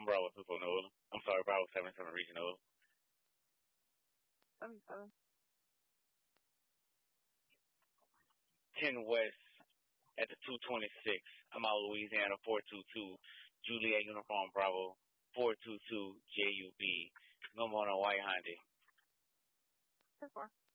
Bravo 24 Nola. I'm sorry, Bravo 77 Regional. 77. 10 West at the 226. I'm out of Louisiana 422. Juliet Uniform Bravo 422 JUB. No more on White Hyundai. 10-4.